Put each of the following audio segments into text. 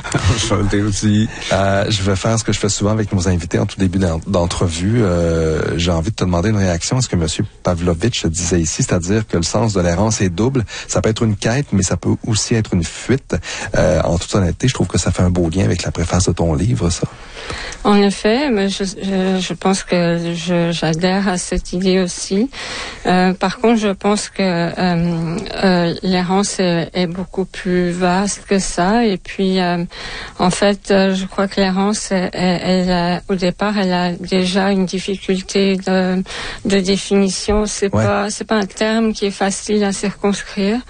Je vais le dire aussi. Je vais faire ce que je fais souvent avec nos invités en tout début d'entrevue. J'ai envie de te demander une réaction à ce que M. Pavlovitch disait ici, c'est-à-dire que le sens de l'errance est double. Ça peut être une quête, mais ça peut aussi être une fuite. En toute honnêteté, je trouve que ça fait un beau lien avec la préface de ton livre, ça. En effet, mais je pense que j'adhère à cette idée aussi. Par contre, je pense que l'errance est beaucoup plus vaste que ça. Et puis, en fait, je crois que l'errance, au départ, elle a déjà une difficulté de définition. C'est pas un terme qui est facile à circonscrire.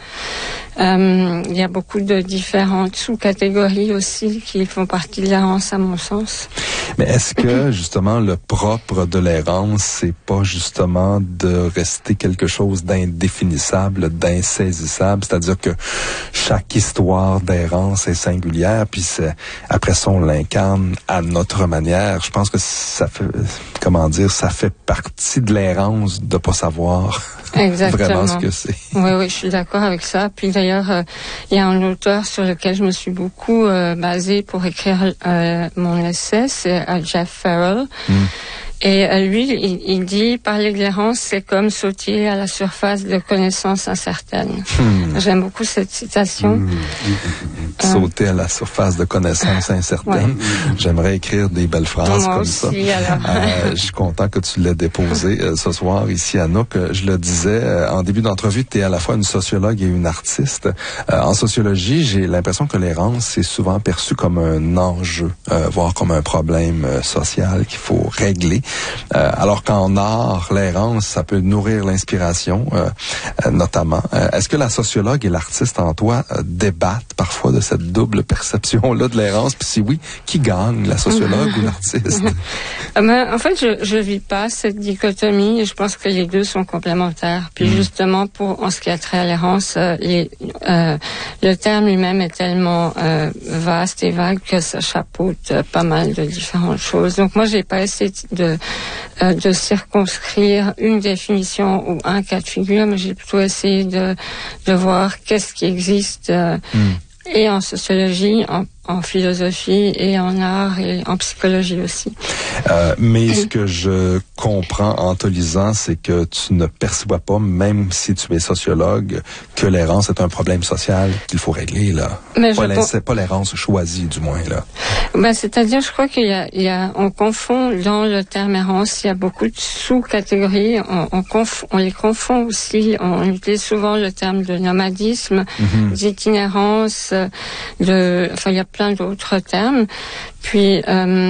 Il y a beaucoup de différentes sous-catégories aussi qui font partie de l'errance, à mon sens. Mais est-ce que, justement, le propre de l'errance, c'est pas justement de rester quelque chose d'indéfinissable, d'insaisissable? C'est-à-dire que chaque histoire d'errance est singulière, puis après ça, on l'incarne à notre manière. Je pense que ça fait partie de l'errance de pas savoir vraiment ce que c'est. Oui, je suis d'accord avec ça. Puis d'ailleurs, il y a un auteur sur lequel je me suis beaucoup basée pour écrire mon essai, c'est Jeff Farrell. Et lui, il dit, parler de l'errance, c'est comme sauter à la surface de connaissances incertaines. J'aime beaucoup cette citation. Sauter à la surface de connaissances incertaines. Ouais. J'aimerais écrire des belles phrases moi comme aussi, ça. Je suis content que tu l'aies déposé ce soir ici à Nook. Je le disais en début d'entrevue, tu es à la fois une sociologue et une artiste. En sociologie, j'ai l'impression que l'errance, c'est souvent perçu comme un enjeu, voire comme un problème social qu'il faut régler. Alors qu'en art, l'errance, ça peut nourrir l'inspiration, notamment. Est-ce que la sociologue et l'artiste en toi débattent parfois de cette double perception-là de l'errance? Puis si oui, qui gagne, la sociologue ou l'artiste? En fait, je vis pas cette dichotomie. Je pense que les deux sont complémentaires. Puis justement, en ce qui a trait à l'errance, le terme lui-même est tellement vaste et vague que ça chapeaute pas mal de différentes choses. Donc moi, j'ai pas essayé de circonscrire une définition ou un cas de figure, mais j'ai plutôt essayé de voir qu'est-ce qui existe et en sociologie, en philosophie et en art et en psychologie aussi. Mais ce que je comprends en te lisant, c'est que tu ne perçois pas, même si tu es sociologue, que l'errance est un problème social qu'il faut régler, là. Mais c'est pas l'errance choisie, du moins, là. C'est-à-dire, je crois on confond dans le terme errance, il y a beaucoup de sous-catégories. On les confond aussi. On utilise souvent le terme de nomadisme, d'itinérance, il y a plein d'autres termes. Puis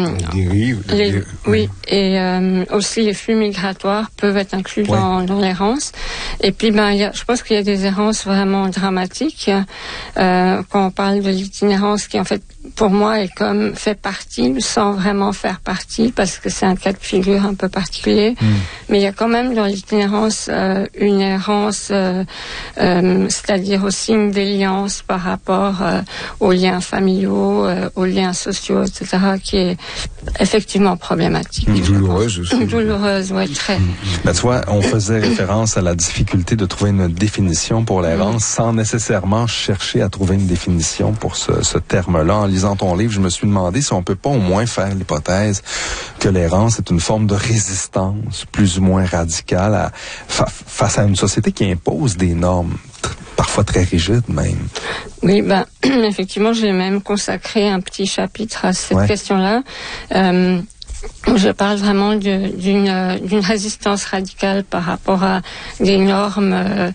aussi les flux migratoires peuvent être inclus dans l'errance. Et puis je pense qu'il y a des errances vraiment dramatiques quand on parle de l'itinérance qui en fait pour moi fait partie sans vraiment faire partie parce que c'est un cas de figure un peu particulier. Mais il y a quand même dans l'itinérance une errance, c'est-à-dire aussi une déliance par rapport aux liens familiaux, aux liens sociaux, etc., qui est effectivement problématique. Douloureuse aussi. Douloureuse, oui, très. Ben, tu vois, on faisait référence à la difficulté de trouver une définition pour l'errance sans nécessairement chercher à trouver une définition pour ce terme-là. En lisant ton livre, je me suis demandé si on peut pas au moins faire l'hypothèse que l'errance est une forme de résistance plus ou moins radicale face à une société qui impose des normes parfois très rigide même. Oui, effectivement, j'ai même consacré un petit chapitre à cette question-là. Je parle vraiment d'une résistance radicale par rapport à des normes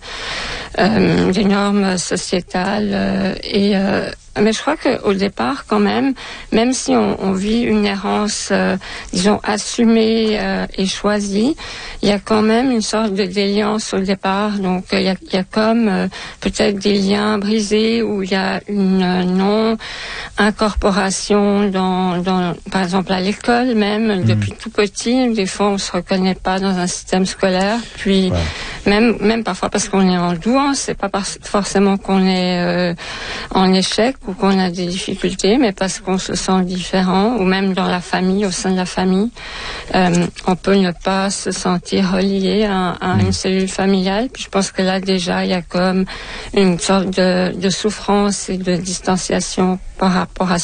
sociétales mais je crois qu'au départ, quand même si on vit une errance, disons, assumée et choisie, il y a quand même une sorte de déliance au départ. Donc, il y a comme peut-être des liens brisés où il y a une non-incorporation dans par exemple, à l'école même, depuis tout petit. Des fois, on se reconnaît pas dans un système scolaire. Puis, même parfois parce qu'on est en douance, c'est pas forcément qu'on est en échec ou qu'on a des difficultés, mais parce qu'on se sent différent, ou même dans la famille, au sein de la famille, on peut ne pas se sentir relié à une cellule familiale. Puis je pense que là déjà, il y a comme une sorte de souffrance et de distanciation par rapport à